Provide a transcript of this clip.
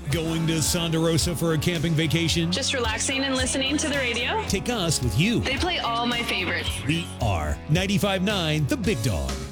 Going to Sonderosa for a camping vacation? Just relaxing and listening to the radio? Take us with you. They play all my favorites. We are 95.9 The Big Dog.